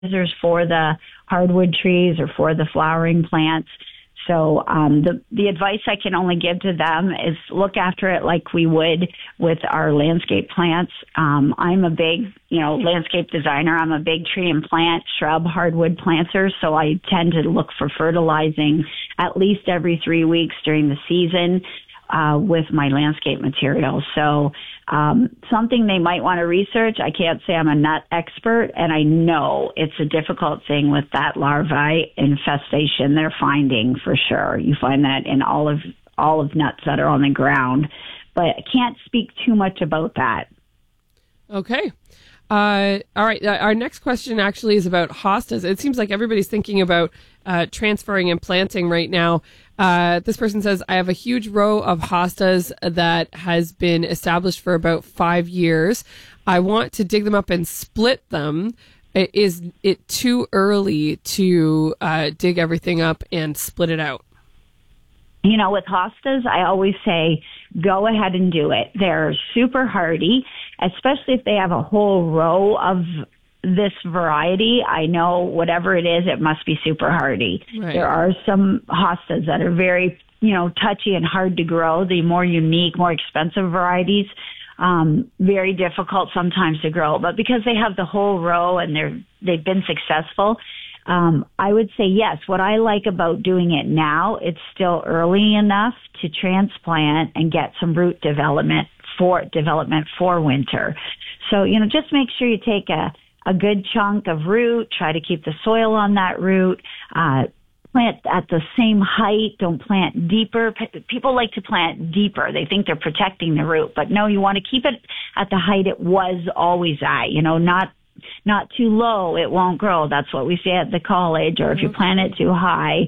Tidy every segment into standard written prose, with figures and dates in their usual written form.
for the hardwood trees or for the flowering plants. So the advice I can only give to them is look after it like we would with our landscape plants. I'm a big, landscape designer. I'm a big tree and plant, shrub, hardwood planter. So I tend to look for fertilizing at least every 3 weeks during the season with my landscape materials. So something they might want to research. I can't say I'm a nut expert, and I know it's a difficult thing with that larvae infestation they're finding for sure. You find that in all of nuts that are on the ground, but I can't speak too much about that. Okay. All right. Our next question actually is about hostas. It seems like everybody's thinking about transferring and planting right now. This person says, I have a huge row of hostas that has been established for about 5 years. I want to dig them up and split them. Is it too early to dig everything up and split it out? With hostas, I always say, go ahead and do it. They're super hardy, especially if they have a whole row of this variety. I know whatever it is, it must be super hardy. Right. There are some hostas that are very, touchy and hard to grow. The more unique, more expensive varieties, very difficult sometimes to grow. But because they have the whole row and they've been successful, I would say yes. What I like about doing it now, it's still early enough to transplant and get some root development for winter. So, just make sure you take a good chunk of root, try to keep the soil on that root, plant at the same height, don't plant deeper. People like to plant deeper. They think they're protecting the root, but no, you want to keep it at the height it was always at, not too low, it won't grow. That's what we say at the college. Or if you plant it too high,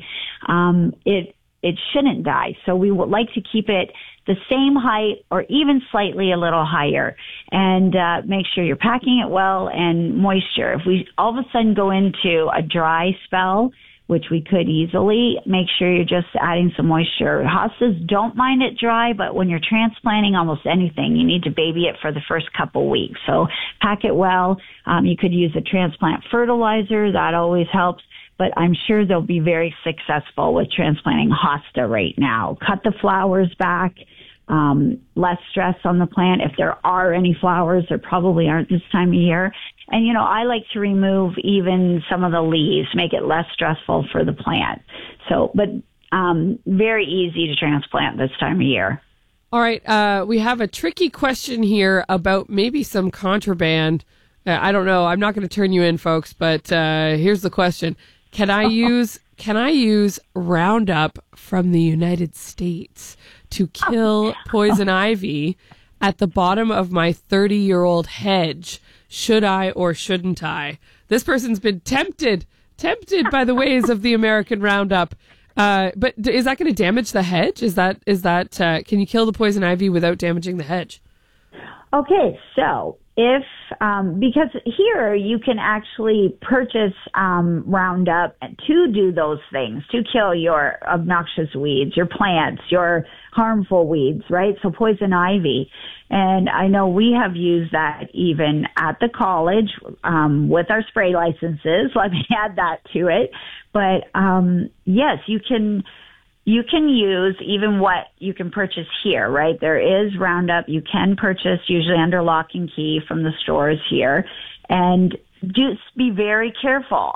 it shouldn't die. So we would like to keep it the same height or even slightly a little higher, and make sure you're packing it well and moisture. If we all of a sudden go into a dry spell, which we could easily, make sure you're just adding some moisture. Hostas don't mind it dry, but when you're transplanting almost anything, you need to baby it for the first couple weeks. So pack it well. You could use a transplant fertilizer. That always helps. But I'm sure they'll be very successful with transplanting hosta right now. Cut the flowers back. Less stress on the plant. If there are any flowers, there probably aren't this time of year. And, I like to remove even some of the leaves, make it less stressful for the plant. So, but very easy to transplant this time of year. All right. We have a tricky question here about maybe some contraband. I don't know. I'm not going to turn you in, folks, but here's the question. Can I use Roundup from the United States to kill poison ivy at the bottom of my 30-year-old hedge? Should I or shouldn't I? This person's been tempted by the ways of the American Roundup. But is that going to damage the hedge? Is that can you kill the poison ivy without damaging the hedge? Okay, so if because here you can actually purchase Roundup to do those things, to kill your obnoxious weeds, your plants, your harmful weeds, right? So poison ivy. And I know we have used that even at the college with our spray licenses. Let me add that to it. But yes, you can use even what you can purchase here, right? There is Roundup you can purchase usually under lock and key from the stores here. And just be very careful.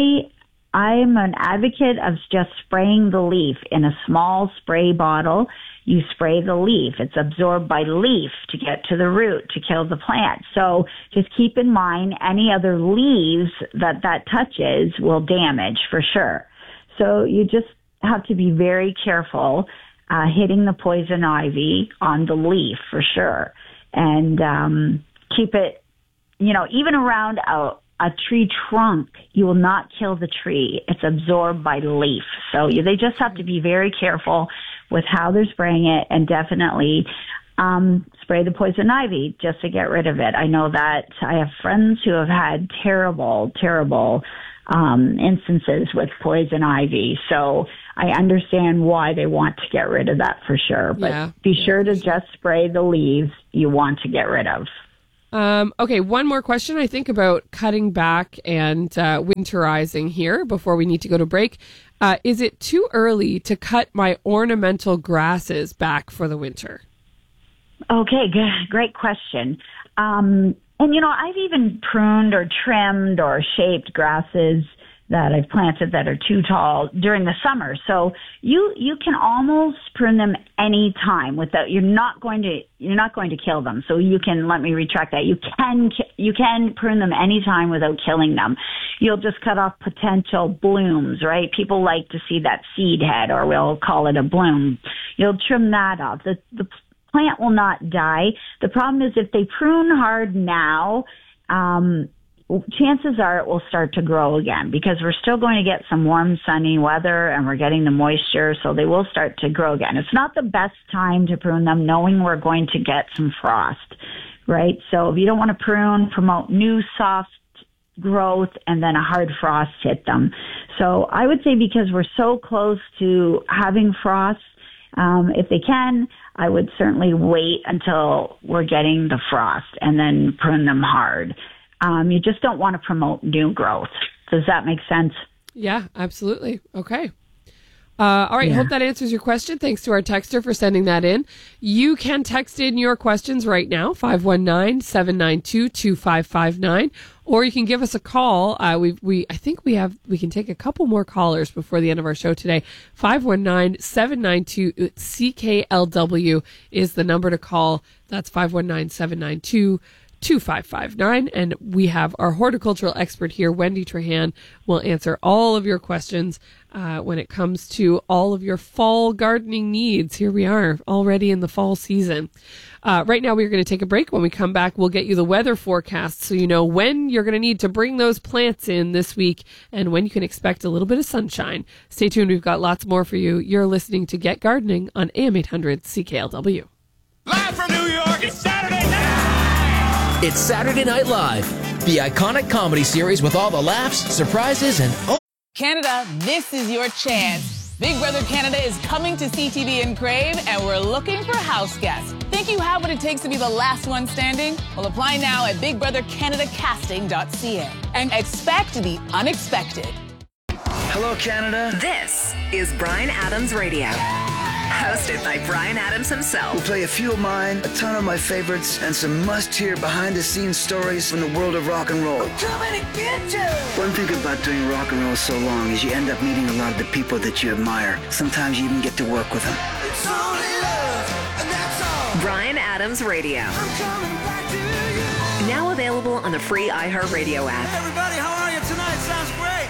I'm an advocate of just spraying the leaf in a small spray bottle. You spray the leaf. It's absorbed by leaf to get to the root to kill the plant. So just keep in mind any other leaves that touches will damage for sure. So you just have to be very careful hitting the poison ivy on the leaf for sure. And keep it, even around a tree trunk, you will not kill the tree. It's absorbed by leaf. So they just have to be very careful with how they're spraying it, and definitely spray the poison ivy just to get rid of it. I know that I have friends who have had terrible instances with poison ivy. So I understand why they want to get rid of that for sure. But be sure to just spray the leaves you want to get rid of. Okay, one more question, I think, about cutting back and winterizing here before we need to go to break. Is it too early to cut my ornamental grasses back for the winter? Okay, great question. And, I've even pruned or trimmed or shaped grasses that I've planted that are too tall during the summer. So you can almost prune them any time without, you're not going to kill them. So let me retract that. You can prune them any time without killing them. You'll just cut off potential blooms, right? People like to see that seed head, or we'll call it a bloom. You'll trim that off. The plant will not die. The problem is if they prune hard now, chances are it will start to grow again, because we're still going to get some warm, sunny weather and we're getting the moisture, so they will start to grow again. It's not the best time to prune them knowing we're going to get some frost, right? So if you don't want to prune, promote new soft growth and then a hard frost hit them. So I would say, because we're so close to having frost, if they can, I would certainly wait until we're getting the frost and then prune them hard. You just don't want to promote new growth. Does that make sense? Yeah, absolutely. Okay. All right. Yeah. Hope that answers your question. Thanks to our texter for sending that in. You can text in your questions right now, 519-792-2559, or you can give us a call. I think we can take a couple more callers before the end of our show today. 519-792-CKLW is the number to call. That's 519-792-2559. And we have our horticultural expert here, Wendy Trahan, will answer all of your questions when it comes to all of your fall gardening needs. Here we are already in the fall season. Right now we're going to take a break. When we come back, we'll get you the weather forecast so you know when you're going to need to bring those plants in this week and when you can expect a little bit of sunshine. Stay tuned. We've got lots more for you. You're listening to Get Gardening on AM 800 CKLW. Live from New York, it's Saturday night! It's Saturday Night Live, the iconic comedy series with all the laughs, surprises, and... Canada, this is your chance. Big Brother Canada is coming to CTV and Crave, and we're looking for house guests. Think you have what it takes to be the last one standing? Well, apply now at bigbrothercanadacasting.ca and expect the unexpected. Hello, Canada. This is Bryan Adams Radio. Hosted by Bryan Adams himself. We'll play a few of mine, a ton of my favorites, and some must-hear behind-the-scenes stories from the world of rock and roll. I'm coming to get you! One thing about doing rock and roll so long is you end up meeting a lot of the people that you admire. Sometimes you even get to work with them. It's only love, and that's all. Bryan Adams Radio. I'm coming back to you. Now available on the free iHeartRadio app. Hey everybody, how are you tonight? Sounds great.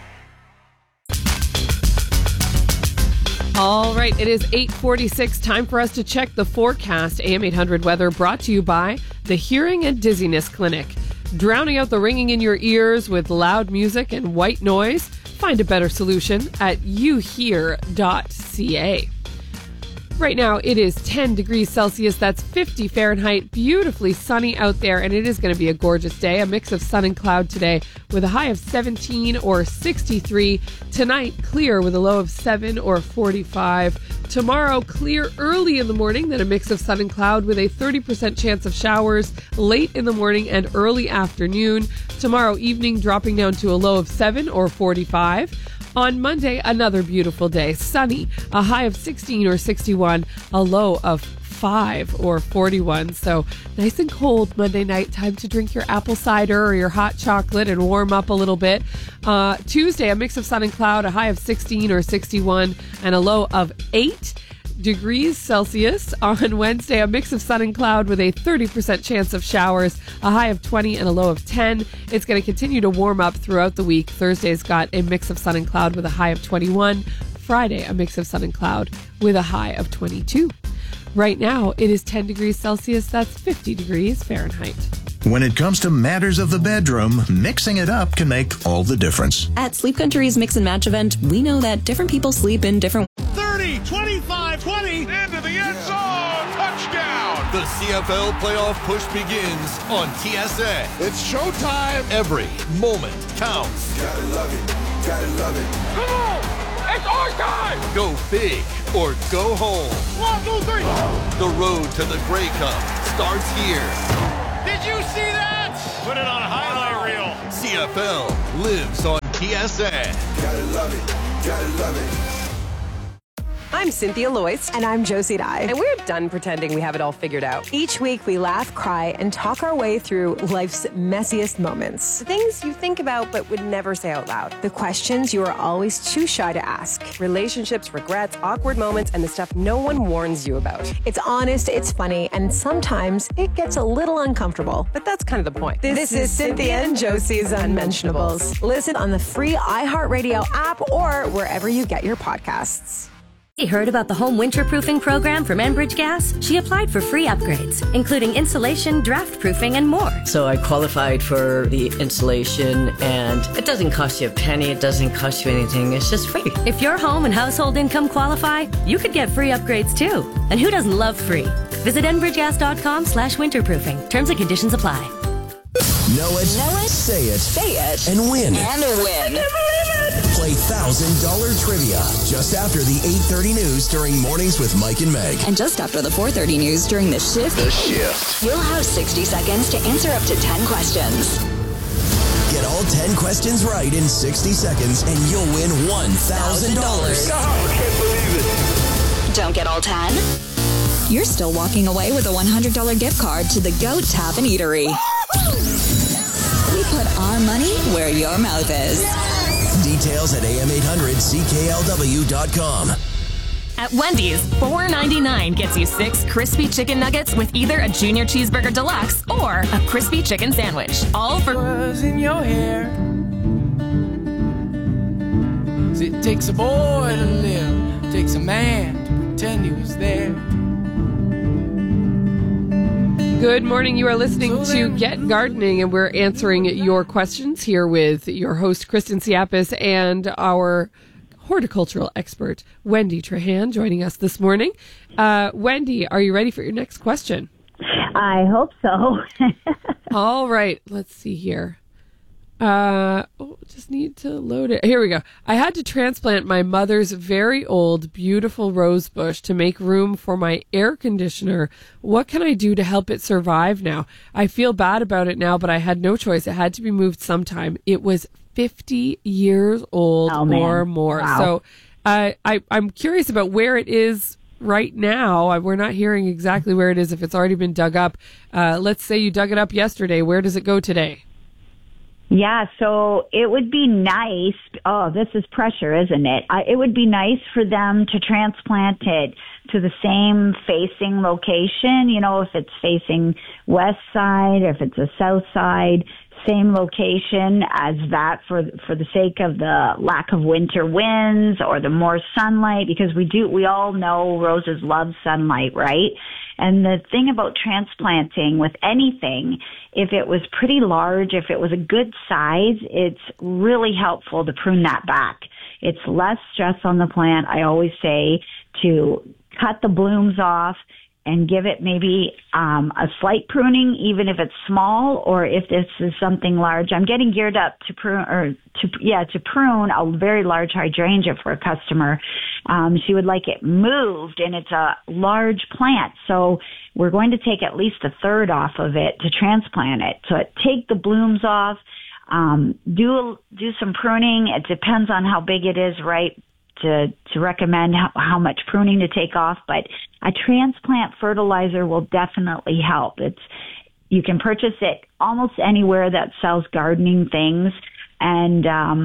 All right, it is 8:46. Time for us to check the forecast. AM 800 weather brought to you by the Hearing and Dizziness Clinic. Drowning out the ringing in your ears with loud music and white noise? Find a better solution at youhear.ca. Right now, it is 10 degrees Celsius. That's 50 Fahrenheit. Beautifully sunny out there, and it is going to be a gorgeous day. A mix of sun and cloud today with a high of 17 or 63. Tonight, clear with a low of 7 or 45. Tomorrow, clear early in the morning, then a mix of sun and cloud with a 30% chance of showers late in the morning and early afternoon. Tomorrow evening, dropping down to a low of 7 or 45. On Monday, another beautiful day. Sunny, a high of 16 or 61, a low of 5 or 41. So nice and cold Monday night. Time to drink your apple cider or your hot chocolate and warm up a little bit. Tuesday, a mix of sun and cloud, a high of 16 or 61, and a low of 8 degrees Celsius. On Wednesday, a mix of sun and cloud with a 30% chance of showers, a high of 20 and a low of 10. It's going to continue to warm up throughout the week. Thursday's got a mix of sun and cloud with a high of 21. Friday, a mix of sun and cloud with a high of 22. Right now, it is 10 degrees Celsius. That's 50 degrees Fahrenheit. When it comes to matters of the bedroom, mixing it up can make all the difference. At Sleep Country's Mix and Match event, we know that different people sleep in different... 30, 25, 20, into the end zone, touchdown! The CFL playoff push begins on TSN. It's showtime. Every moment counts. Gotta love it, gotta love it. Come on, it's our time! Go big or go home. 1, 2, 3. The road to the Grey Cup starts here. This Did you see that? Put it on highlight reel. CFL lives on TSN. Gotta love it. Gotta love it. I'm Cynthia Loyce. And I'm Josie Dye. And we're done pretending we have it all figured out. Each week we laugh, cry, and talk our way through life's messiest moments. The things you think about but would never say out loud. The questions you are always too shy to ask. Relationships, regrets, awkward moments, and the stuff no one warns you about. It's honest, it's funny, and sometimes it gets a little uncomfortable. But that's kind of the point. This is Cynthia and Josie's Unmentionables. Listen on the free iHeartRadio app or wherever you get your podcasts. Heard about the home winterproofing program from Enbridge Gas? She applied for free upgrades, including insulation, draft proofing, and more. So I qualified for the insulation, and it doesn't cost you a penny. It doesn't cost you anything. It's just free. If your home and household income qualify, you could get free upgrades too. And who doesn't love free? Visit enbridgegas.com/winterproofing. Terms and conditions apply. Know it, say it, and win. Play $1,000 trivia just after the 8:30 news during Mornings with Mike and Meg. And just after the 4:30 news during The Shift. You'll have 60 seconds to answer up to 10 questions. Get all 10 questions right in 60 seconds and you'll win $1,000. Oh, I can't believe it. Don't get all 10? You're still walking away with a $100 gift card to the Goat Tavern Eatery. We put our money where your mouth is. Details at am800CKLW.com. At Wendy's, $4.99 gets you 6 crispy chicken nuggets with either a Junior Cheeseburger Deluxe or a crispy chicken sandwich. All for was in your hair. It takes a boy to live, takes a man to pretend he was there. Good morning. You are listening to Get Gardening, and we're answering your questions here with your host, Kristen Siapis, and our horticultural expert, Wendy Trahan, joining us this morning. Wendy, are you ready for your next question? I hope so. All right. Let's see here. Just need to load it. Here we go. I had to transplant my mother's very old, beautiful rose bush to make room for my air conditioner. What can I do to help it survive now? I feel bad about it now, but I had no choice. It had to be moved sometime. It was 50 years old or more. Wow. So I'm curious about where it is right now. We're not hearing exactly where it is if it's already been dug up. Let's say you dug it up yesterday. Where does it go today? Yeah, so it would be nice. Oh, this is pressure, isn't it? It would be nice for them to transplant it to the same facing location. You know, if it's facing west side, if it's a south side, same location as that for the sake of the lack of winter winds or the more sunlight, because we all know roses love sunlight, right? And the thing about transplanting with anything, if it was pretty large, if it was a good size, it's really helpful to prune that back. It's less stress on the plant. I always say to cut the blooms off and give it maybe a slight pruning, even if it's small, or if this is something large. I'm getting geared up to prune a very large hydrangea for a customer. She would like it moved, and it's a large plant, so we're going to take at least a third off of it to transplant it. So take the blooms off, do some pruning. It depends on how big it is, right? To recommend how much pruning to take off, but a transplant fertilizer will definitely help. You can purchase it almost anywhere that sells gardening things, and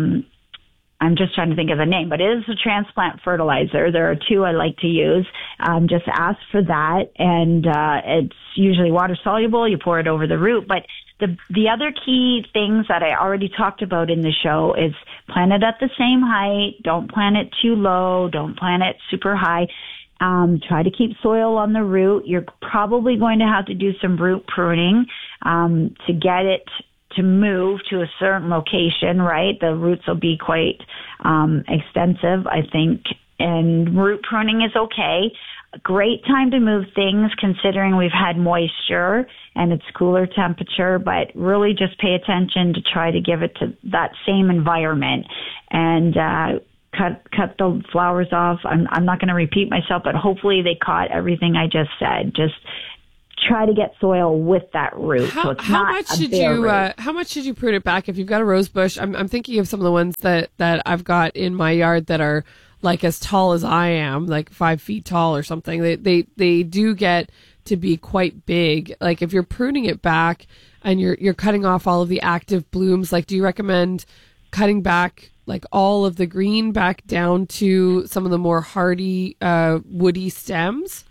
I'm just trying to think of the name, but it is a transplant fertilizer. There are 2 I like to use. Just ask for that, and it's usually water soluble. You pour it over the root, but the other key things that I already talked about in the show is plant it at the same height. Don't plant it too low. Don't plant it super high. Try to keep soil on the root. You're probably going to have to do some root pruning to get it to move to a certain location, right? The roots will be quite extensive, I think, and root pruning is okay. A great time to move things considering we've had moisture and it's cooler temperature, but really just pay attention to try to give it to that same environment and cut the flowers off. I'm not going to repeat myself, but hopefully they caught everything I just said. Just try to get soil with that root. So it's how not much a should bare you root. how much should you prune it back if you've got a rose bush? I'm thinking of some of the ones that I've got in my yard that are like as tall as I am, like 5 feet tall or something. They do get to be quite big. Like if you're pruning it back and you're cutting off all of the active blooms, like do you recommend cutting back like all of the green back down to some of the more hardy woody stems?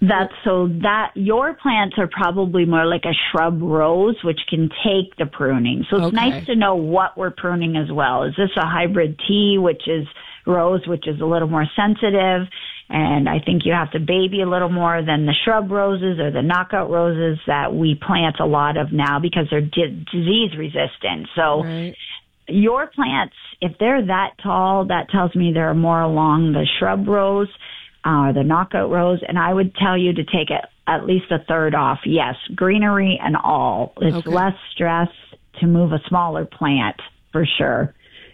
That your plants are probably more like a shrub rose, which can take the pruning. So it's nice to know what we're pruning as well. Is this a hybrid tea, which is rose, which is a little more sensitive? And I think you have to baby a little more than the shrub roses or the knockout roses that we plant a lot of now because they're disease resistant. So your plants, if they're that tall, that tells me they're more along the shrub rose or the knockout rose. And I would tell you to take it at least a third off. Yes, greenery and all. It's less stress to move a smaller plant for sure.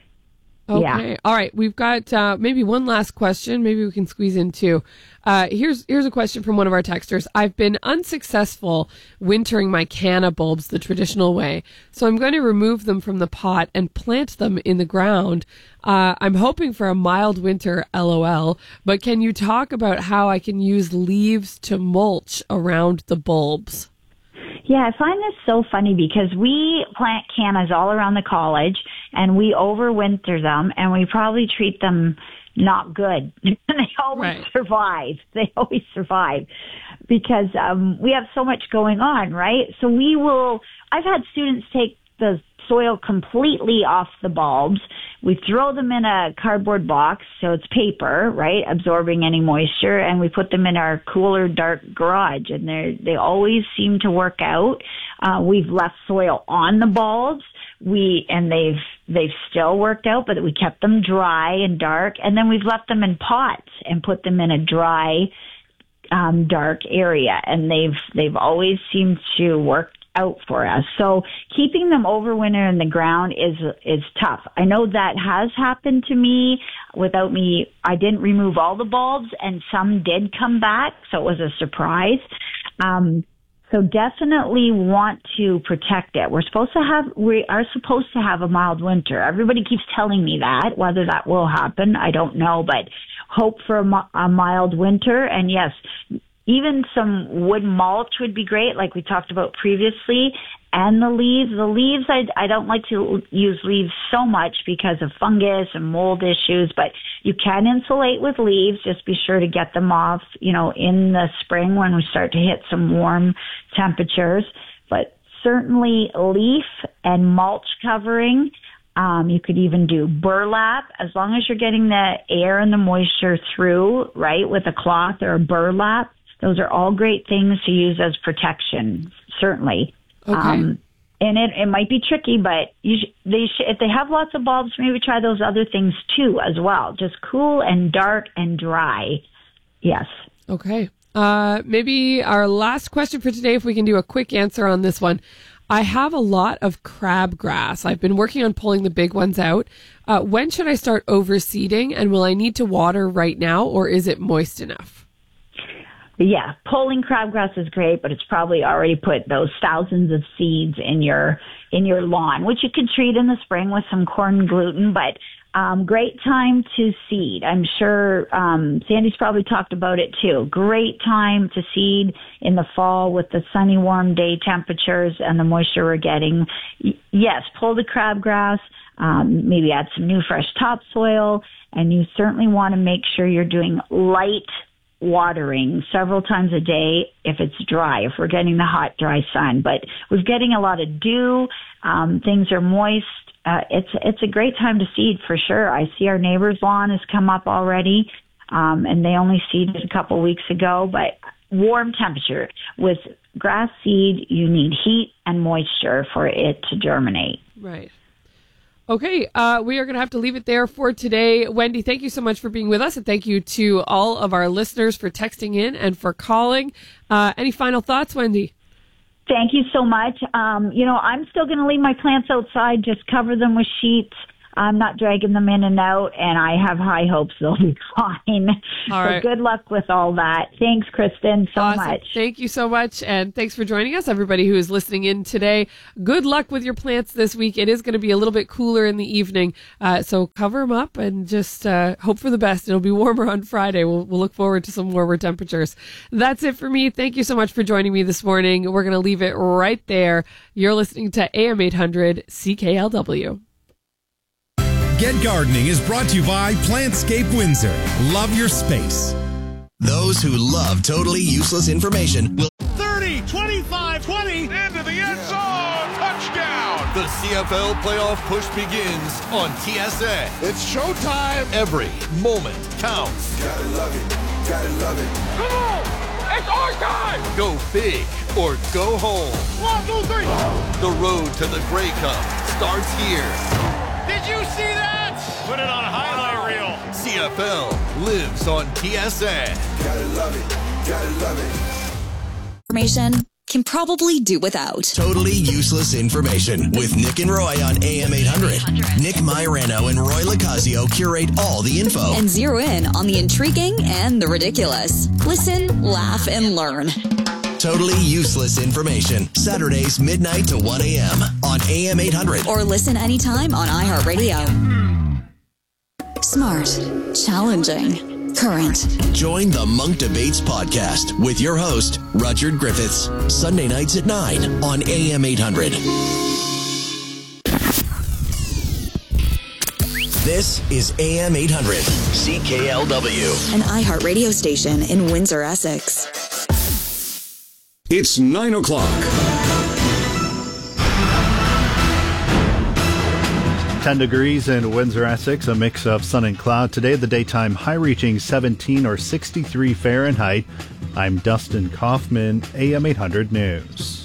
Okay. Yeah. All right. We've got maybe one last question. Maybe we can squeeze in two. Here's a question from one of our texters. I've been unsuccessful wintering my canna bulbs the traditional way, so I'm going to remove them from the pot and plant them in the ground. I'm hoping for a mild winter, LOL, but can you talk about how I can use leaves to mulch around the bulbs? Yeah, I find this so funny because we plant cannas all around the college and we overwinter them and we probably treat them not good. They always survive. They always survive because we have so much going on, right? So I've had students take the soil completely off the bulbs. We throw them in a cardboard box, so it's paper, right, absorbing any moisture, and we put them in our cooler, dark garage, and they always seem to work out. We've left soil on the bulbs, and they've still worked out, but we kept them dry and dark, and then we've left them in pots and put them in a dry, dark area, and they've always seemed to work out for us. So keeping them over winter in the ground is tough. I know that has happened to me without me. I didn't remove all the bulbs and some did come back. So it was a surprise. So definitely want to protect it. We are supposed to have a mild winter. Everybody keeps telling me that. Whether that will happen, I don't know, but hope for a mild winter. And yes, even some wood mulch would be great, like we talked about previously. And the leaves, I don't like to use leaves so much because of fungus and mold issues, but you can insulate with leaves. Just be sure to get them off, in the spring when we start to hit some warm temperatures. But certainly leaf and mulch covering. You could even do burlap as long as you're getting the air and the moisture through, right, with a cloth or a burlap. Those are all great things to use as protection, certainly. Okay. And it might be tricky, but if they have lots of bulbs, maybe try those other things too as well. Just cool and dark and dry. Yes. Okay. Maybe our last question for today, if we can do a quick answer on this one. I have a lot of crabgrass. I've been working on pulling the big ones out. When should I start overseeding, and will I need to water right now, or is it moist enough? Yeah, pulling crabgrass is great, but it's probably already put those thousands of seeds in your lawn, which you can treat in the spring with some corn gluten, but great time to seed. I'm sure Sandy's probably talked about it too. Great time to seed in the fall with the sunny, warm day temperatures and the moisture we're getting. Yes, pull the crabgrass, maybe add some new fresh topsoil, and you certainly want to make sure you're doing light watering several times a day if it's dry, if we're getting the hot, dry sun. But we're getting a lot of dew. Things are moist. It's a great time to seed for sure. I see our neighbor's lawn has come up already, and they only seeded a couple weeks ago. But warm temperature. With grass seed, you need heat and moisture for it to germinate. Right. Okay, we are going to have to leave it there for today. Wendy, thank you so much for being with us, and thank you to all of our listeners for texting in and for calling. Any final thoughts, Wendy? Thank you so much. I'm still going to leave my plants outside, just cover them with sheets. I'm not dragging them in and out, and I have high hopes they'll be fine. All right. So good luck with all that. Thanks, Kristen, so much. Thank you so much, and thanks for joining us, everybody who is listening in today. Good luck with your plants this week. It is going to be a little bit cooler in the evening, so cover them up and just hope for the best. It'll be warmer on Friday. We'll look forward to some warmer temperatures. That's it for me. Thank you so much for joining me this morning. We're going to leave it right there. You're listening to AM 800 CKLW. Get Gardening is brought to you by Plantscape Windsor. Love your space. Those who love totally useless information will 30, 25, 20, into the end zone, touchdown. The CFL playoff push begins on TSN. It's showtime. Every moment counts. Gotta love it, gotta love it. Come on, it's our time. Go big or go home. 1, 2, 3. The road to the Grey Cup starts here. Did you see that? Put it on a highlight reel. CFL lives on TSN. Gotta love it, gotta love it. Information can probably do without. Totally useless information with Nick and Roy on AM 800. Nick Mairano and Roy Locasio curate all the info And zero in on the intriguing and the ridiculous. Listen, laugh, and learn. Totally useless information. Saturdays, midnight to 1 a.m. on AM 800. Or listen anytime on iHeartRadio. Smart. Challenging. Current. Join the Monk Debates podcast with your host, Rudyard Griffiths. Sunday nights at 9 on AM 800. This is AM 800 CKLW. An iHeartRadio station in Windsor, Essex. It's 9 o'clock. 10 degrees in Windsor, Essex, a mix of sun and cloud. Today, the daytime high reaching 17 or 63 Fahrenheit. I'm Dustin Kaufman, AM 800 News.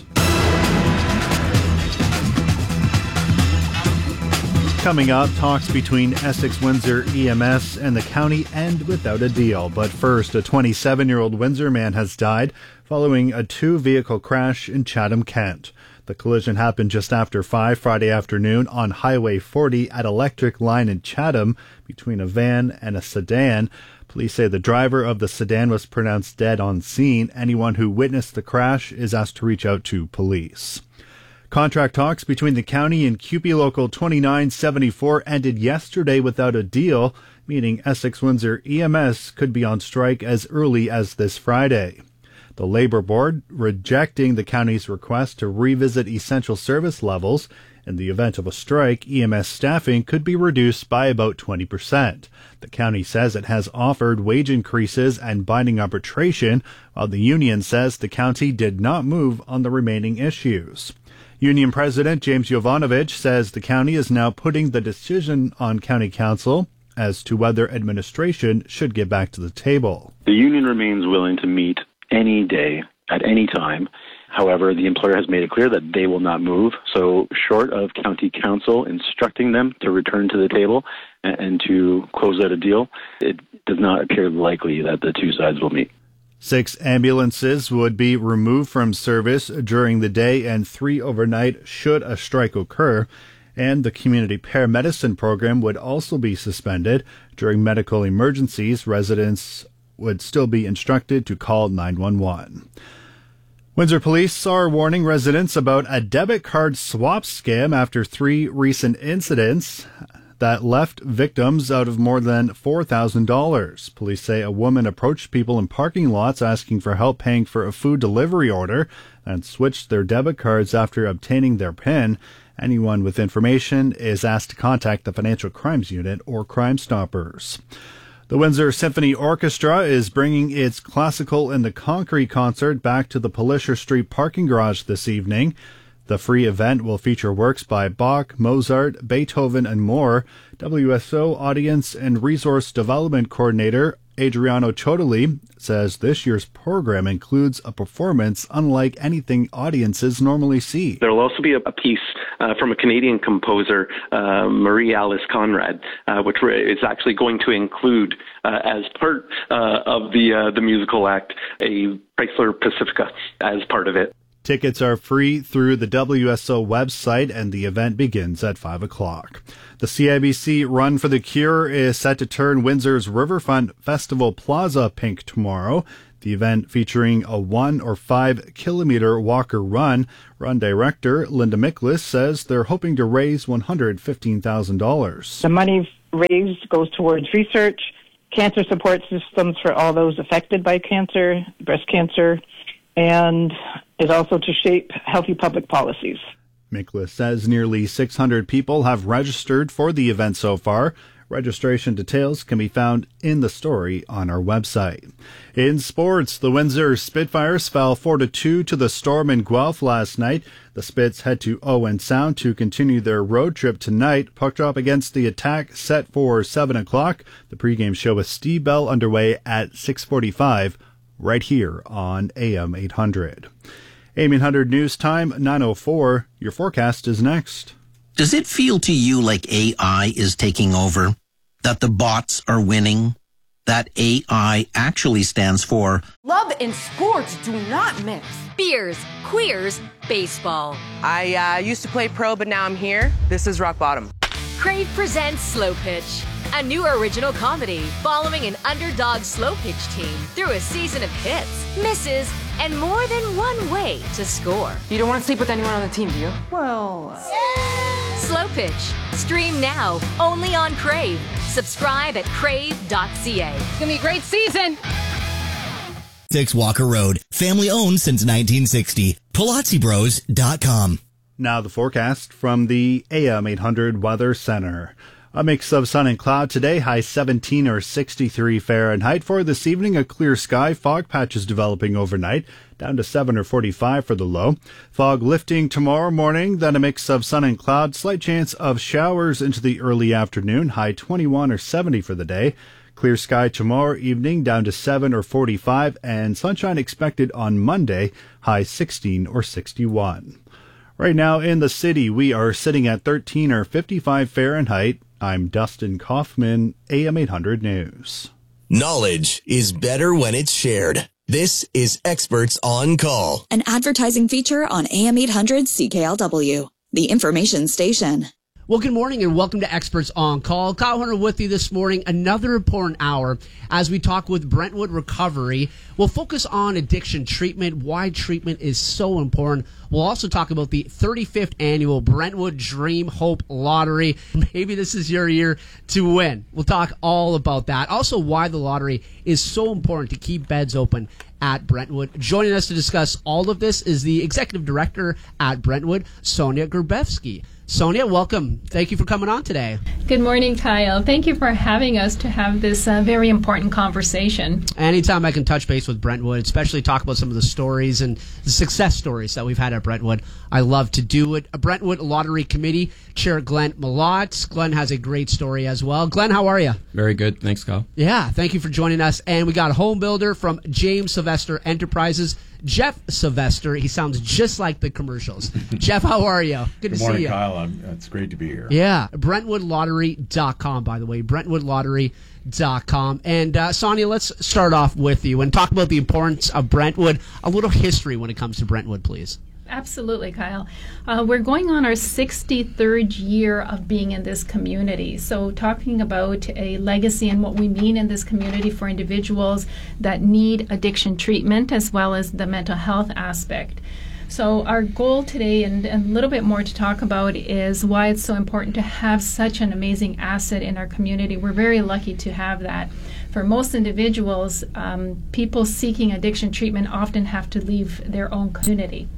Coming up, talks between Essex Windsor EMS and the county end without a deal. But first, a 27-year-old Windsor man has died following a two-vehicle crash in Chatham, Kent. The collision happened just after 5 Friday afternoon on Highway 40 at Electric Line in Chatham between a van and a sedan. Police say the driver of the sedan was pronounced dead on scene. Anyone who witnessed the crash is asked to reach out to police. Contract talks between the county and CUPE Local 2974 ended yesterday without a deal, meaning Essex Windsor EMS could be on strike as early as this Friday. The Labour Board rejecting the county's request to revisit essential service levels. In the event of a strike, EMS staffing could be reduced by about 20%. The county says it has offered wage increases and binding arbitration, while the union says the county did not move on the remaining issues. Union President James Jovanovic says the county is now putting the decision on county council as to whether administration should get back to the table. The union remains willing to meet any day, at any time. However, the employer has made it clear that they will not move. So short of county council instructing them to return to the table and to close out a deal, it does not appear likely that the two sides will meet. 6 ambulances would be removed from service during the day and 3 overnight should a strike occur. And the community paramedicine program would also be suspended. During medical emergencies, residents would still be instructed to call 911. Windsor police are warning residents about a debit card swap scam after 3 recent incidents that left victims out of more than $4,000. Police say a woman approached people in parking lots asking for help paying for a food delivery order and switched their debit cards after obtaining their PIN. Anyone with information is asked to contact the Financial Crimes Unit or Crime Stoppers. The Windsor Symphony Orchestra is bringing its Classical in the Concrete concert back to the Polisher Street parking garage this evening. The free event will feature works by Bach, Mozart, Beethoven, and more. WSO Audience and Resource Development Coordinator Adriano Chodoli says this year's program includes a performance unlike anything audiences normally see. There will also be a piece from a Canadian composer, Marie-Alice Conrad, which is actually going to include, as part of the musical act, a Chrysler Pacifica as part of it. Tickets are free through the WSO website, and the event begins at 5 o'clock. The CIBC Run for the Cure is set to turn Windsor's Riverfront Festival Plaza pink tomorrow. The event featuring a 1 or 5 kilometer walker run. Run director Linda Miklas says they're hoping to raise $115,000. The money raised goes towards research, cancer support systems for all those affected by cancer, breast cancer, and is also to shape healthy public policies. Miklas says nearly 600 people have registered for the event so far. Registration details can be found in the story on our website. In sports, the Windsor Spitfires fell 4-2 to the Storm in Guelph last night. The Spits head to Owen Sound to continue their road trip tonight. Puck drop against the Attack set for 7 o'clock. The pregame show with Steve Bell underway at 6:45 right here on AM 800. AM 800 News Time, 9:04. Your forecast is next. Does it feel to you like AI is taking over? That the bots are winning? That AI actually stands for Love and sports do not mix. Beers, queers, baseball. I used to play pro, but now I'm here. This is rock bottom. Crave presents Slow Pitch, a new original comedy following an underdog slow pitch team through a season of hits, misses, and more than one way to score. You don't want to sleep with anyone on the team, do you? Well... Slow Pitch. Stream now, only on Crave. Subscribe at crave.ca. It's going to be a great season. 6 Walker Road. Family owned since 1960. PilotziBros.com. Now the forecast from the AM 800 Weather Center. A mix of sun and cloud today, high 17 or 63 Fahrenheit. For this evening, a clear sky, fog patches developing overnight, down to 7 or 45 for the low. Fog lifting tomorrow morning, then a mix of sun and cloud, slight chance of showers into the early afternoon, high 21 or 70 for the day. Clear sky tomorrow evening, down to 7 or 45, and sunshine expected on Monday, high 16 or 61. Right now in the city, we are sitting at 13 or 55 Fahrenheit. I'm Dustin Kaufman, AM 800 News. Knowledge is better when it's shared. This is Experts on Call. An advertising feature on AM 800 CKLW, the information station. Well, good morning and welcome to Experts on Call. Kyle Hunter with you this morning. Another important hour as we talk with Brentwood Recovery. We'll focus on addiction treatment, why treatment is so important. We'll also talk about the 35th annual Brentwood Dream Hope Lottery. Maybe this is your year to win. We'll talk all about that. Also, why the lottery is so important to keep beds open at Brentwood. Joining us to discuss all of this is the Executive Director at Brentwood, Sonia Gerbevsky. Sonia, welcome. Thank you for coming on today. Good morning, Kyle. Thank you for having us to have this very important conversation. Anytime I can touch base with Brentwood, especially talk about some of the stories and the success stories that we've had at Brentwood, I love to do it. Brentwood Lottery Committee Chair Glenn Malott. Glenn has a great story as well. Glenn, how are you? Very good. Thanks, Kyle. Yeah, thank you for joining us. And we got a home builder from James Sylvester Enterprises, Jeff Sylvester. He sounds just like the commercials. Jeff, how are you? Good to morning, see you. Kyle. It's great to be here. Yeah, BrentwoodLottery.com, by the way. BrentwoodLottery.com. And Sonia, let's start off with you and talk about the importance of Brentwood. A little history when it comes to Brentwood, please. Absolutely, Kyle. We're going on our 63rd year of being in this community. So talking about a legacy and what we mean in this community for individuals that need addiction treatment as well as the mental health aspect. So our goal today, and a little bit more to talk about, is why it's so important to have such an amazing asset in our community. We're very lucky to have that. For most individuals, people seeking addiction treatment often have to leave their own community.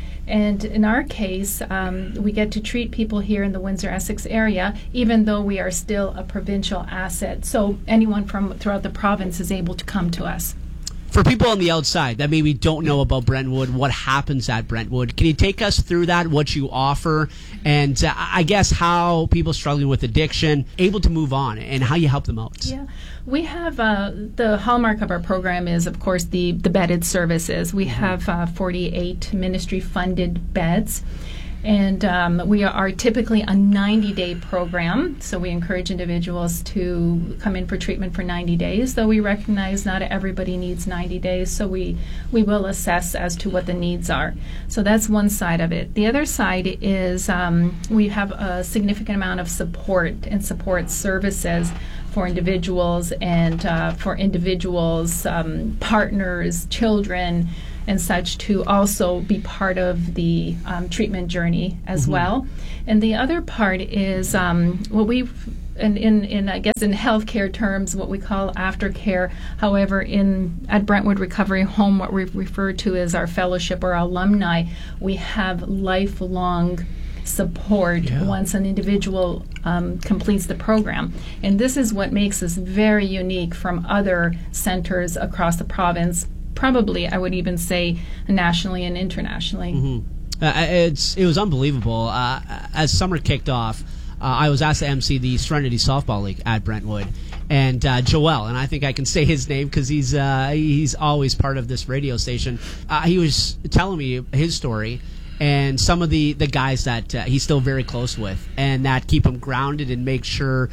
And in our case, we get to treat people here in the Windsor-Essex area, even though we are still a provincial asset. So anyone from throughout the province is able to come to us. For people on the outside that maybe don't know about Brentwood, what happens at Brentwood, can you take us through that, what you offer, and I guess how people struggling with addiction able to move on and how you help them out? Yeah, we have the hallmark of our program is, of course, the bedded services. We have 48 ministry-funded beds. And we are typically a 90-day program, so we encourage individuals to come in for treatment for 90 days, though we recognize not everybody needs 90 days, so we will assess as to what the needs are. So that's one side of it. The other side is we have a significant amount of support and support services for individuals and for individuals, partners, children, and such, to also be part of the treatment journey as well. And the other part is what we've in I guess in healthcare terms, what we call aftercare. However, at Brentwood Recovery Home, what we refer to as our fellowship or alumni, we have lifelong support once an individual completes the program. And this is what makes us very unique from other centers across the province, probably I would even say nationally and internationally. It was unbelievable. As summer kicked off, I was asked to MC the Serenity Softball League at Brentwood, and Joel, and I think I can say his name because he's always part of this radio station. He was telling me his story and some of the guys that he's still very close with, and that keep him grounded and make sure,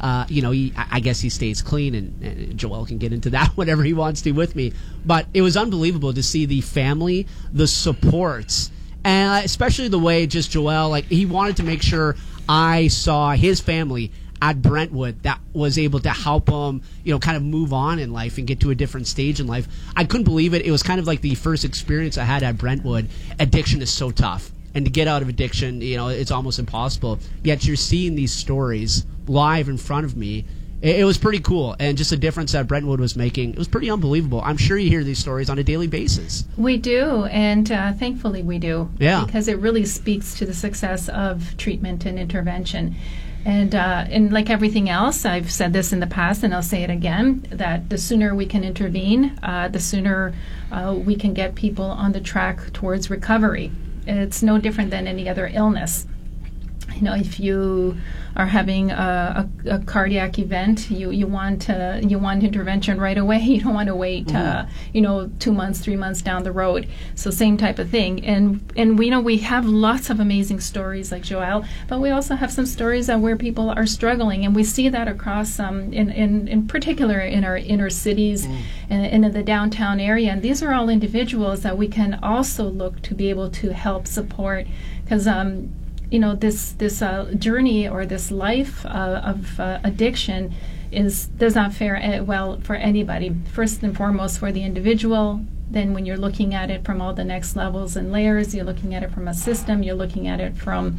I guess he stays clean, and Joel can get into that whenever he wants to with me. But it was unbelievable to see the family, the supports, and especially the way just Joel, like, he wanted to make sure I saw his family at Brentwood that was able to help him, kind of move on in life and get to a different stage in life. I couldn't believe it. It was kind of like the first experience I had at Brentwood. Addiction is so tough. And to get out of addiction, it's almost impossible. Yet you're seeing these stories live in front of me. It was pretty cool. And just the difference that Brentwood was making, it was pretty unbelievable. I'm sure you hear these stories on a daily basis. We do, and thankfully we do. Yeah. Because it really speaks to the success of treatment and intervention. And like everything else, I've said this in the past and I'll say it again, that the sooner we can intervene, the sooner we can get people on the track towards recovery. It's no different than any other illness. If you are having a cardiac event, you want intervention right away. You don't want to wait, 2 months, 3 months down the road. So same type of thing. And we have lots of amazing stories like Joel, but we also have some stories where people are struggling, and we see that across, in particular in our inner cities and in the downtown area. And these are all individuals that we can also look to be able to help support, because this journey or this life of addiction does not fare well for anybody. First and foremost for the individual. Then when you're looking at it from all the next levels and layers, you're looking at it from a system, you're looking at it from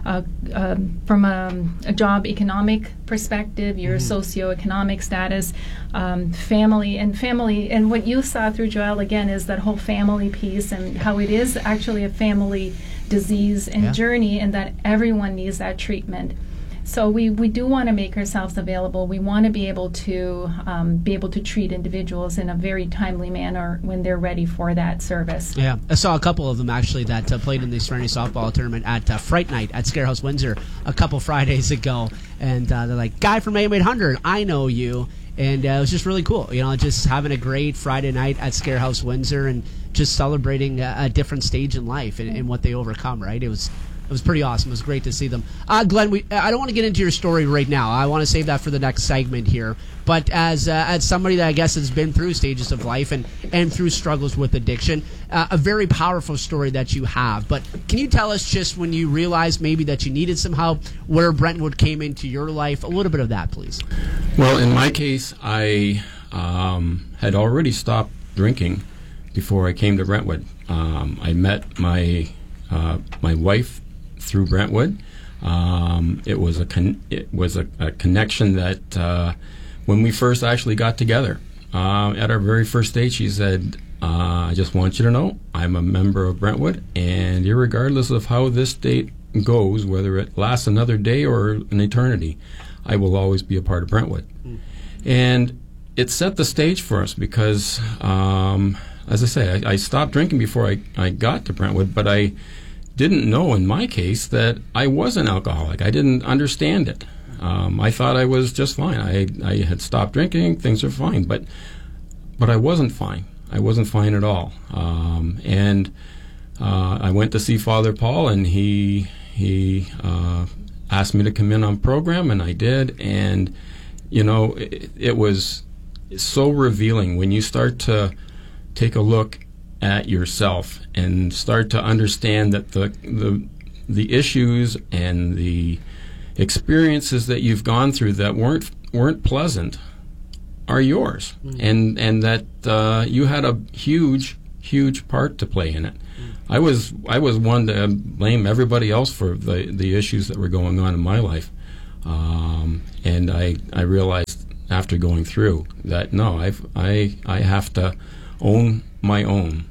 a job economic perspective, your socioeconomic status, family. And what you saw through Joel again is that whole family piece, and how it is actually a family disease and journey, and that everyone needs that treatment. So we do want to make ourselves available. We want to be able to treat individuals in a very timely manner when they're ready for that service. Yeah, I saw a couple of them actually that played in the Serenity Softball Tournament at Fright Night at Scarehouse Windsor a couple Fridays ago, and they're like, "Guy from AM 800, I know you." And it was just really cool, just having a great Friday night at Scarehouse Windsor and just celebrating a different stage in life and what they overcome, right? It was pretty awesome. It was great to see them. Glenn, I don't want to get into your story right now. I want to save that for the next segment here. But as somebody that I guess has been through stages of life and through struggles with addiction, a very powerful story that you have. But can you tell us just when you realized maybe that you needed some help, where Brentwood came into your life? A little bit of that, please. Well, in my case, I had already stopped drinking before I came to Brentwood. I met my wife through Brentwood. It was a connection that when we first actually got together, at our very first date, she said, I just want you to know I'm a member of Brentwood, and irregardless of how this date goes, whether it lasts another day or an eternity, I will always be a part of Brentwood. And it set the stage for us because, as I say, I stopped drinking before I got to Brentwood, but I didn't know in my case that I was an alcoholic. I didn't understand it. I thought I was just fine. I had stopped drinking, things are fine, but I wasn't fine. I wasn't fine at all. And I went to see Father Paul, and he asked me to come in on program, and I did. And it was so revealing when you start to take a look at yourself and start to understand that the issues and the experiences that you've gone through that weren't pleasant are yours, and that you had a huge part to play in it. I was one to blame everybody else for the issues that were going on in my life, and I realized after going through that no, I have to own my own,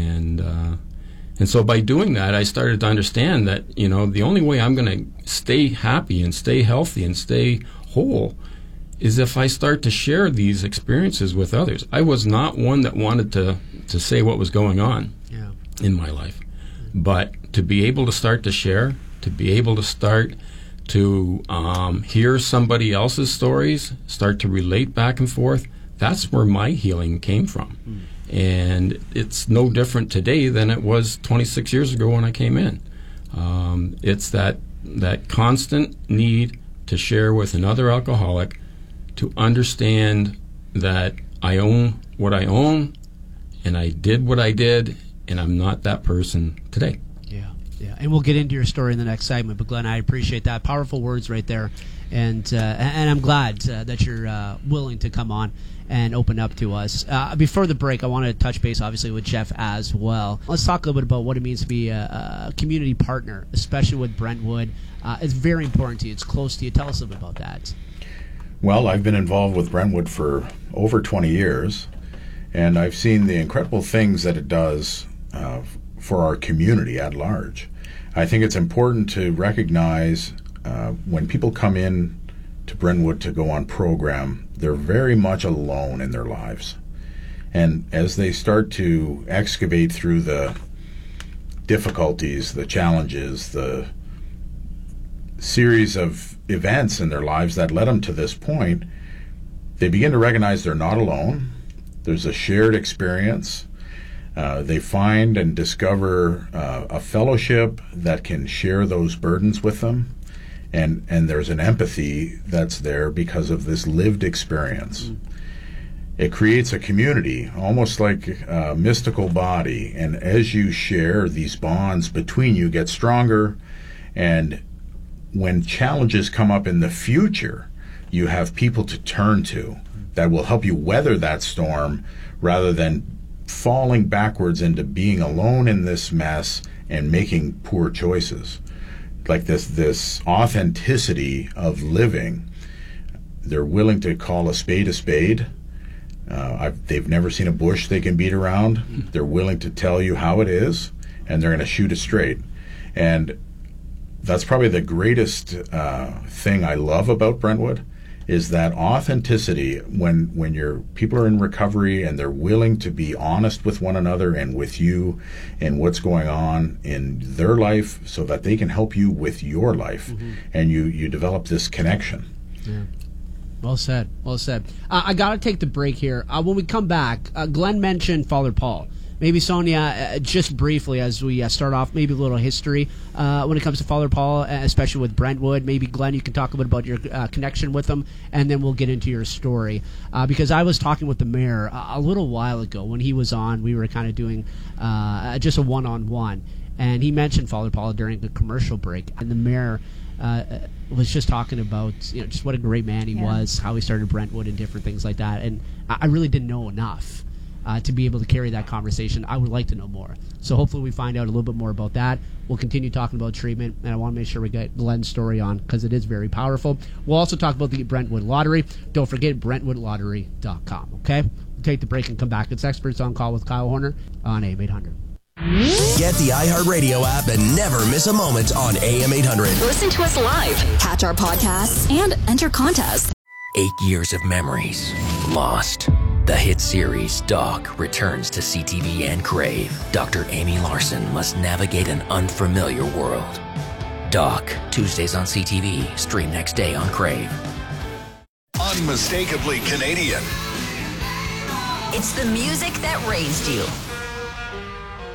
and so by doing that, I started to understand that the only way I'm going to stay happy and stay healthy and stay whole is if I start to share these experiences with others. I was not one that wanted to say what was going on in my life, but to be able to start to share, to be able to start to hear somebody else's stories, start to relate back and forth, that's where my healing came from. And it's no different today than it was 26 years ago when I came in. It's that constant need to share with another alcoholic, to understand that I own what I own, and I did what I did, and I'm not that person today. Yeah, and we'll get into your story in the next segment. But Glenn, I appreciate that. Powerful words right there, and I'm glad that you're willing to come on and open up to us. Before the break, I want to touch base, obviously, with Jeff as well. Let's talk a little bit about what it means to be a community partner, especially with Brentwood. It's very important to you. It's close to you. Tell us a little bit about that. Well, I've been involved with Brentwood for over 20 years, and I've seen the incredible things that it does for our community at large. I think it's important to recognize when people come in to Brentwood to go on program, they're very much alone in their lives. And as they start to excavate through the difficulties, the challenges, the series of events in their lives that led them to this point, they begin to recognize they're not alone. There's a shared experience. They find and discover a fellowship that can share those burdens with them, and there's an empathy that's there because of this lived experience. It creates a community, almost like a mystical body, and as you share, these bonds between you get stronger, and when challenges come up in the future, you have people to turn to that will help you weather that storm rather than falling backwards into being alone in this mess and making poor choices. Like this authenticity of living. They're willing to call a spade a spade. They've never seen a bush they can beat around. They're willing to tell you how it is, and they're going to shoot it straight. And that's probably the greatest thing I love about Brentwood, is that authenticity when your people are in recovery and they're willing to be honest with one another and with you and what's going on in their life so that they can help you with your life, and you develop this connection. Yeah. Well said. Well said. I got to take the break here. When we come back, Glenn mentioned Father Paul. Maybe, Sonia, just briefly as we start off, maybe a little history when it comes to Father Paul, especially with Brentwood. Maybe, Glenn, you can talk a bit about your connection with him, and then we'll get into your story. Because I was talking with the mayor a little while ago when he was on. We were kind of doing just a one-on-one, and he mentioned Father Paul during the commercial break, and the mayor was just talking about just what a great man he was, how he started Brentwood and different things like that. And I really didn't know enough to be able to carry that conversation. I would like to know more. So hopefully we find out a little bit more about that. We'll continue talking about treatment, and I want to make sure we get Glenn's story on because it is very powerful. We'll also talk about the Brentwood Lottery. Don't forget BrentwoodLottery.com, okay? We'll take the break and come back. It's Experts on Call with Kyle Horner on AM 800. Get the iHeartRadio app and never miss a moment on AM 800. Listen to us live, catch our podcasts, and enter contests. 8 years of memories lost. The hit series Doc returns to CTV and Crave. Dr. Amy Larson must navigate an unfamiliar world. Doc, Tuesdays on CTV, stream next day on Crave. Unmistakably Canadian. It's the music that raised you.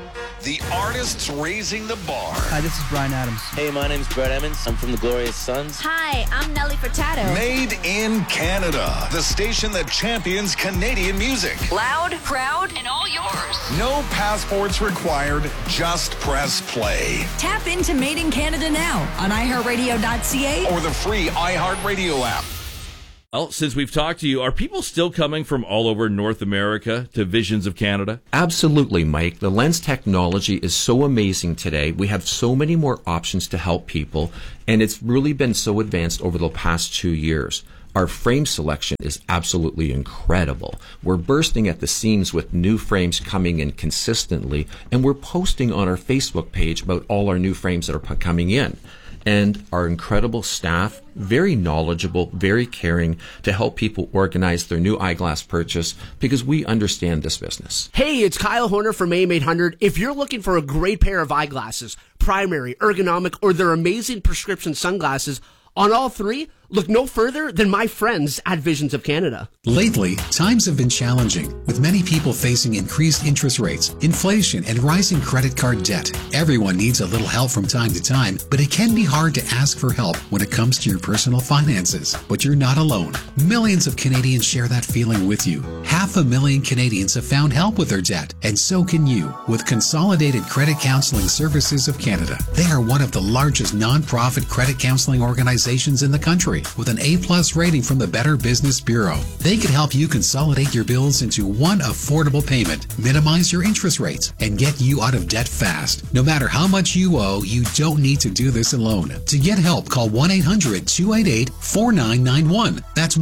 The artists raising the bar. Hi, this is Brian Adams. Hey, my name's Brett Emmons. I'm from the Glorious Sons. Hi, I'm Nelly Furtado. Made in Canada. The station that champions Canadian music. Loud, proud, and all yours. No passports required. Just press play. Tap into Made in Canada now on iHeartRadio.ca or the free iHeartRadio app. Well, since we've talked to you, are people still coming from all over North America to Visions of Canada? Absolutely, Mike. The lens technology is so amazing today. We have so many more options to help people, and it's really been so advanced over the past 2 years. Our frame selection is absolutely incredible. We're bursting at the seams with new frames coming in consistently, and we're posting on our Facebook page about all our new frames that are coming in. And our incredible staff, very knowledgeable, very caring to help people organize their new eyeglass purchase because we understand this business. Hey, it's Kyle Horner from AM800. If you're looking for a great pair of eyeglasses, primary, ergonomic, or their amazing prescription sunglasses, on all three, look no further than my friends at Visions of Canada. Lately, times have been challenging, with many people facing increased interest rates, inflation, and rising credit card debt. Everyone needs a little help from time to time, but it can be hard to ask for help when it comes to your personal finances. But you're not alone. Millions of Canadians share that feeling with you. 500,000 Canadians have found help with their debt, and so can you with Consolidated Credit Counseling Services of Canada. They are one of the largest non-profit credit counseling organizations in the country, with an A+ rating from the Better Business Bureau. They can help you consolidate your bills into one affordable payment, minimize your interest rates, and get you out of debt fast. No matter how much you owe, you don't need to do this alone. To get help, call 1-800-288-4991. That's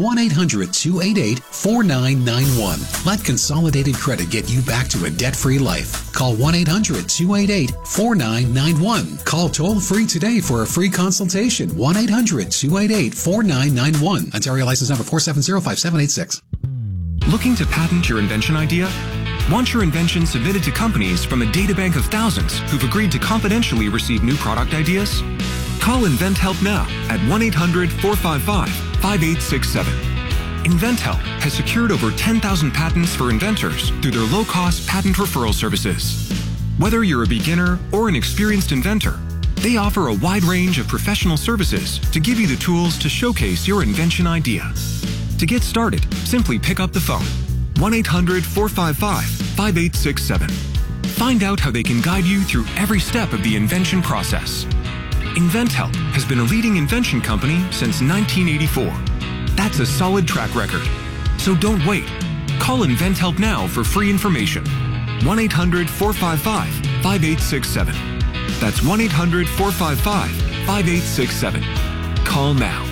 1-800-288-4991. Let Consolidated Credit get you back to a debt-free life. Call 1-800-288-4991. Call toll-free today for a free consultation. 1-800-288-4991. Ontario license number 4705786. Looking to patent your invention idea? Want your invention submitted to companies from a databank of thousands who've agreed to confidentially receive new product ideas? Call InventHelp now at 1-800-455-5867. InventHelp has secured over 10,000 patents for inventors through their low-cost patent referral services. Whether you're a beginner or an experienced inventor, they offer a wide range of professional services to give you the tools to showcase your invention idea. To get started, simply pick up the phone, 1-800-455-5867. Find out how they can guide you through every step of the invention process. InventHelp has been a leading invention company since 1984. That's a solid track record. So don't wait. Call InventHelp now for free information. 1-800-455-5867. That's 1-800-455-5867. Call now.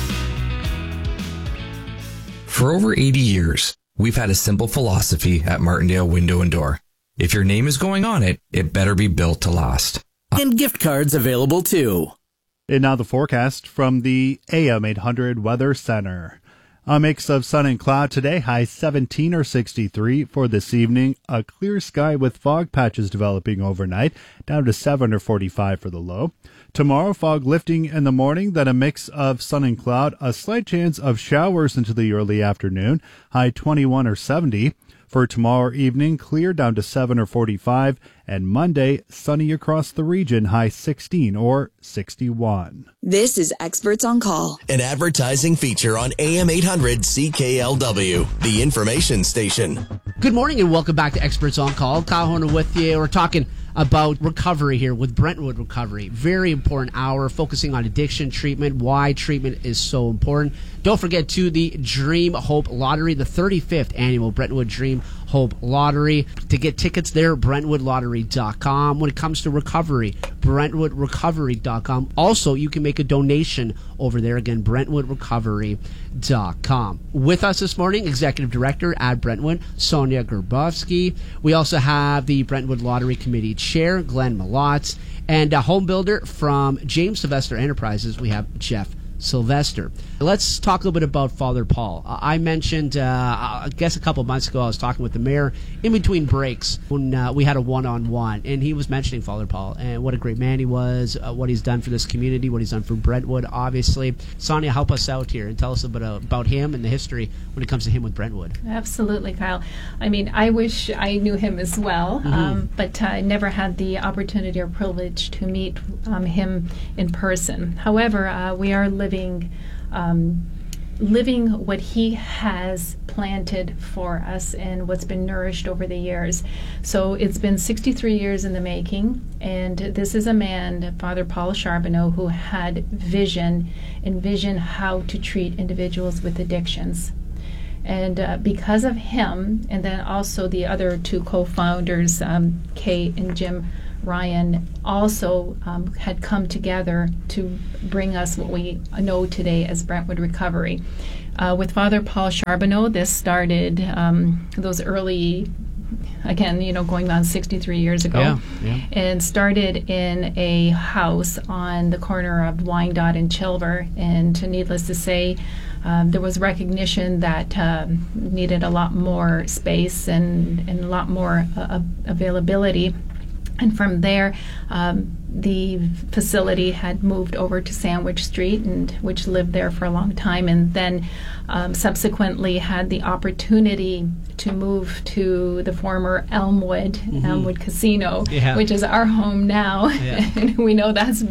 For over 80 years, we've had a simple philosophy at Martindale Window and Door. If your name is going on it, it better be built to last. And gift cards available too. And now the forecast from the AM 800 Weather Center. A mix of sun and cloud today, high 17 or 63 for this evening. A clear sky with fog patches developing overnight, down to 7 or 45 for the low. Tomorrow, fog lifting in the morning, then a mix of sun and cloud, a slight chance of showers into the early afternoon, high 21 or 70. For tomorrow evening, clear down to 7 or 45, and Monday, sunny across the region, high 16 or 61. This is Experts on Call, an advertising feature on AM 800 CKLW, the information station. Good morning and welcome back to Experts on Call. Kyle Horner with you. We're talking about recovery here with Brentwood Recovery. Very important hour, focusing on addiction treatment, why treatment is so important. Don't forget, to the Dream Hope Lottery, the 35th annual Brentwood Dream Hope Lottery. To get tickets there, BrentwoodLottery.com. When it comes to recovery, BrentwoodRecovery.com. Also, you can make a donation over there. Again, BrentwoodRecovery.com. With us this morning, Executive Director at Brentwood, Sonia Gerbovsky. We also have the Brentwood Lottery Committee Chair, Glenn Malotz, and a home builder from James Sylvester Enterprises, we have Jeff Sylvester. Let's talk a little bit about Father Paul. I mentioned, I guess a couple of months ago, I was talking with the mayor in between breaks when we had a one-on-one, and he was mentioning Father Paul and what a great man he was, what he's done for this community, what he's done for Brentwood, obviously. Sonia, help us out here and tell us a bit about him and the history when it comes to him with Brentwood. Absolutely, Kyle. I mean, I wish I knew him as well, but I never had the opportunity or privilege to meet him in person. However, we are living what he has planted for us and what's been nourished over the years. So it's been 63 years in the making, and this is a man, Father Paul Charbonneau, who had envisioned how to treat individuals with addictions. And because of him, and then also the other two co-founders, Kay and Jim Ryan, also had come together to bring us what we know today as Brentwood Recovery. With Father Paul Charbonneau, this started those early, again, going on 63 years ago, and started in a house on the corner of Wyandotte and Chilver. And needless to say, there was recognition that needed a lot more space and a lot more availability. And from there, the facility had moved over to Sandwich Street, which lived there for a long time, and then subsequently had the opportunity to move to the former Elmwood Casino, which is our home now. And we know that's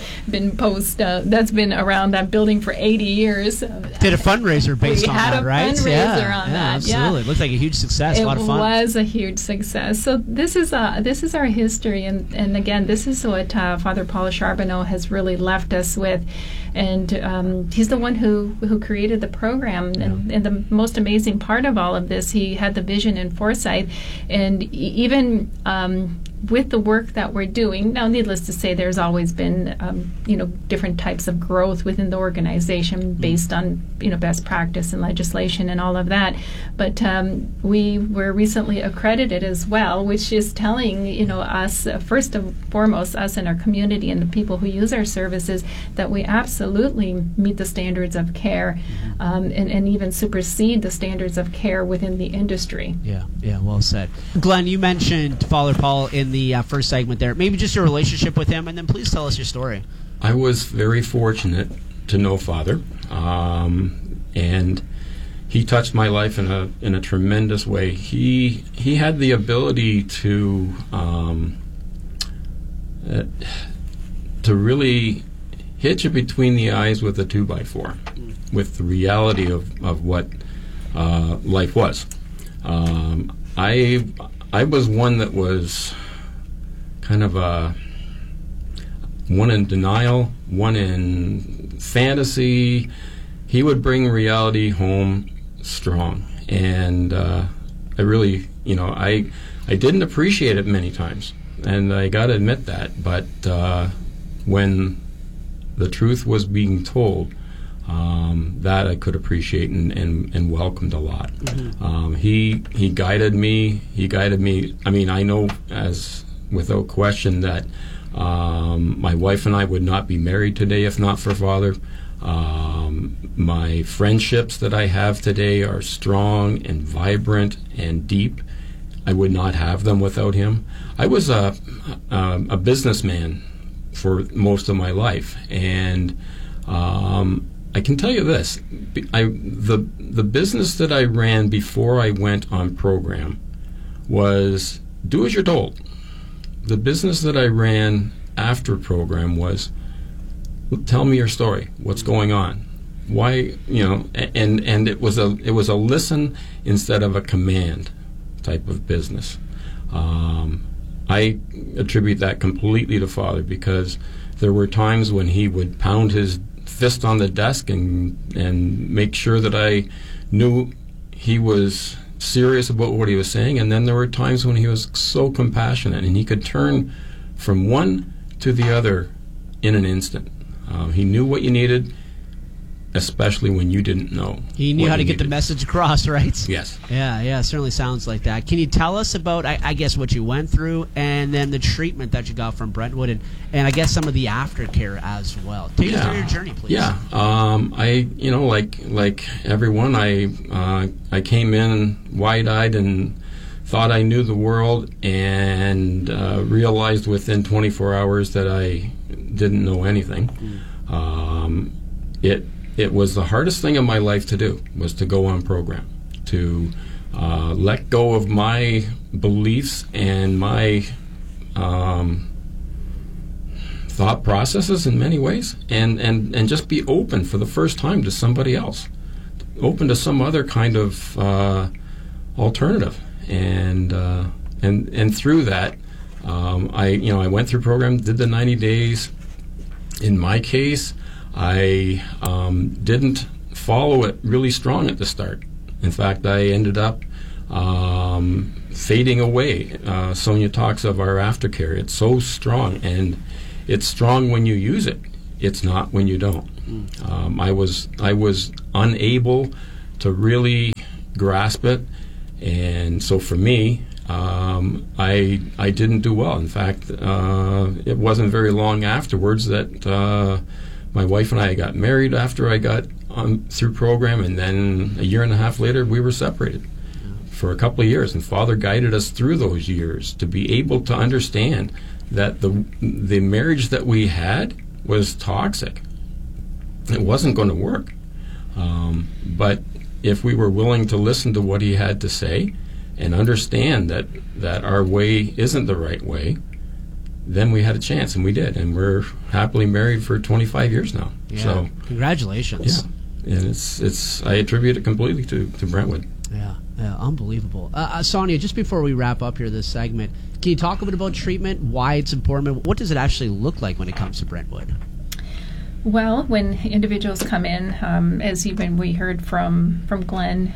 been around that building for 80 years. Did a fundraiser based on that, right? We had a fundraiser on that. Absolutely. It looked like a huge success. A lot of fun. It was a huge success. So this is our history, and again, this is what Father Paul Charbonneau has really left us with. And he's the one who created the program. And the most amazing part of all of this, he had the vision and foresight. And even with the work that we're doing, now needless to say, there's always been different types of growth within the organization based on best practice and legislation and all of that. But we were recently accredited as well, which is telling us, first and foremost, us and our community and the people who use our services, that we absolutely meet the standards of care and even supersede the standards of care within the industry. Yeah, well said. Glenn, you mentioned Father Paul in the first segment there. Maybe just your relationship with him, and then please tell us your story. I was very fortunate to know Father, and he touched my life in a tremendous way. He had the ability to really hit you between the eyes with a 2x4, with the reality of what life was. I was one that was kind of one in denial, one in fantasy. He would bring reality home strong, and I really, I didn't appreciate it many times, and I got to admit that. But when the truth was being told, that I could appreciate and welcomed a lot. He guided me. I mean, I know without question that my wife and I would not be married today if not for Father. My friendships that I have today are strong and vibrant and deep. I would not have them without him. I was a businessman for most of my life, and I can tell you this: the business that I ran before I went on program was do as you're told. The business that I ran after program was tell me your story. What's going on? Why? And it was a listen instead of a command type of business. I attribute that completely to Father, because there were times when he would pound his fist on the desk and make sure that I knew he was serious about what he was saying, and then there were times when he was so compassionate and he could turn from one to the other in an instant. He knew what you needed, especially when you didn't know. He knew how to get the message across, right? Yes. Yeah, certainly sounds like that. Can you tell us about, I guess, what you went through and then the treatment that you got from Brentwood and I guess some of the aftercare as well? Take us through your journey, please. Yeah. I, like everyone, I came in wide-eyed and thought I knew the world and realized within 24 hours that I didn't know anything. It was the hardest thing in my life to do, was to go on program, to let go of my beliefs and my thought processes in many ways, and just be open for the first time to somebody else, open to some other kind of alternative, and through that, I went through program, did the 90 days. In my case, I didn't follow it really strong at the start. In fact, I ended up fading away. Sonia talks of our aftercare. It's so strong, and it's strong when you use it. It's not when you don't. I was unable to really grasp it, and so for me, I didn't do well. In fact, it wasn't very long afterwards that my wife and I got married after I got through program, and then a year and a half later we were separated for a couple of years, and Father guided us through those years to be able to understand that the marriage that we had was toxic. It wasn't going to work. But if we were willing to listen to what he had to say and understand that our way isn't the right way, then we had a chance, and we did, and we're happily married for 25 years now. Yeah. So congratulations. Yeah, and it's I attribute it completely to Brentwood. Yeah, unbelievable. Sonia, just before we wrap up here this segment, can you talk a bit about treatment, why it's important? What does it actually look like when it comes to Brentwood? Well, when individuals come in, as even we heard from Glenn,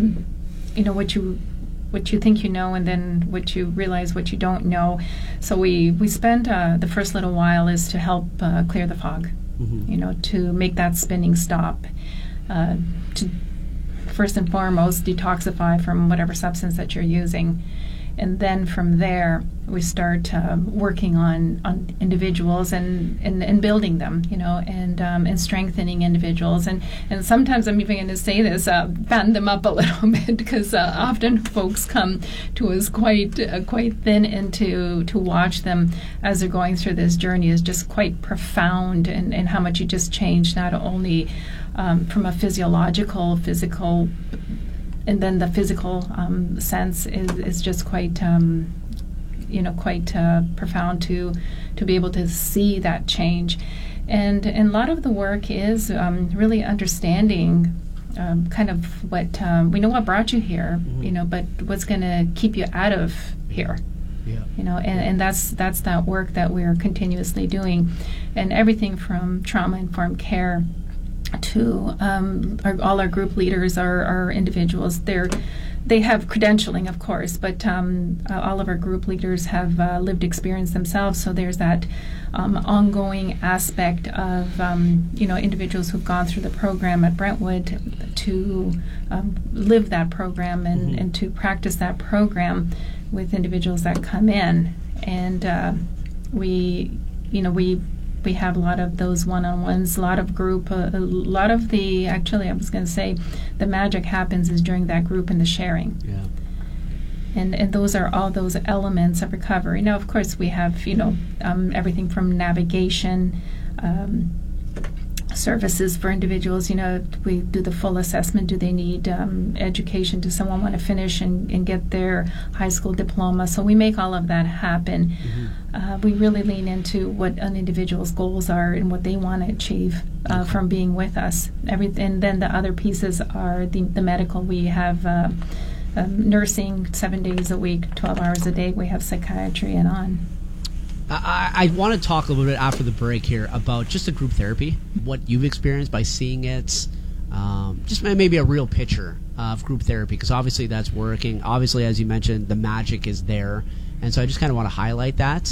what you think you know, and then what you realize what you don't know. So we spend the first little while is to help clear the fog, to make that spinning stop, to first and foremost detoxify from whatever substance that you're using. And then from there, we start working on individuals and building them, and strengthening individuals. And sometimes I'm even going to say this, fatten them up a little bit, because often folks come to us quite thin, and to watch them as they're going through this journey is just quite profound, and how much you just change, not only from a physical, and then the physical sense is just quite profound to be able to see that change. And a lot of the work is really understanding kind of what we know what brought you here, but what's going to keep you out of here. Yeah. And that's that work that we're continuously doing, and everything from trauma-informed care to all our group leaders, our individuals. They have credentialing, of course, but all of our group leaders have lived experience themselves. So there's that ongoing aspect of individuals who've gone through the program at Brentwood to live that program and to practice that program with individuals that come in, and we have a lot of those one-on-ones, a lot of group, a lot of the, actually I was going to say, the magic happens is during that group and the sharing. Yeah. And those are all those elements of recovery. Now, of course, we have, everything from navigation, services for individuals. We do the full assessment. Do they need education? Does someone want to finish and get their high school diploma? So we make all of that happen. We really lean into what an individual's goals are and what they want to achieve from being with us. And then the other pieces are the medical. We have nursing 7 days a week, 12 hours a day. We have psychiatry and on. I want to talk a little bit after the break here about just the group therapy, what you've experienced by seeing it, just maybe a real picture of group therapy, because obviously that's working. Obviously, as you mentioned, the magic is there, and so I just kind of want to highlight that.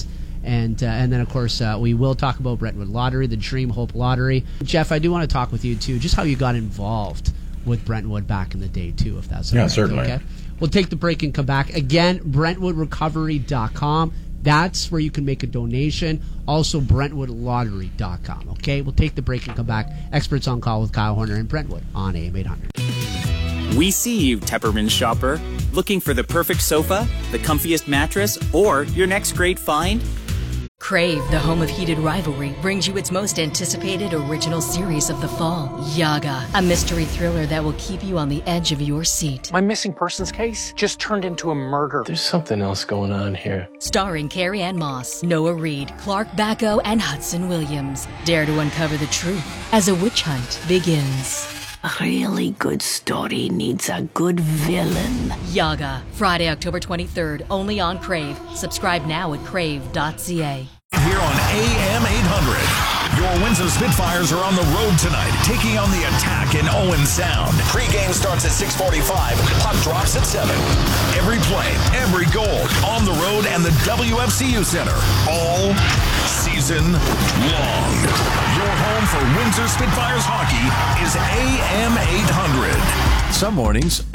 And then, of course, we will talk about Brentwood Lottery, the Dream Hope Lottery. Jeff, I do want to talk with you, too, just how you got involved with Brentwood back in the day, too, if that's all right. Certainly. Okay? We'll take the break and come back. Again, BrentwoodRecovery.com. That's where you can make a donation. Also, BrentwoodLottery.com. Okay? We'll take the break and come back. Experts on Call with Kyle Horner and Brentwood on AM 800. We see you, Tepperman shopper. Looking for the perfect sofa, the comfiest mattress, or your next great find? Crave, the home of heated rivalry, brings you its most anticipated original series of the fall, Yaga, a mystery thriller that will keep you on the edge of your seat. My missing persons case just turned into a murder. There's something else going on here. Starring Carrie Ann Moss, Noah Reid, Clark Bacco, and Hudson Williams. Dare to uncover the truth as a witch hunt begins. A really good story needs a good villain. Yaga, Friday, October 23rd, only on Crave. Subscribe now at crave.ca. Here on AM 800. Your Windsor Spitfires are on the road tonight, taking on the Attack in Owen Sound. Pre-game starts at 6:45. Puck drops at 7. Every play, every goal, on the road and the WFCU Center. All season long. Your home for Windsor Spitfires hockey is AM 800. Some mornings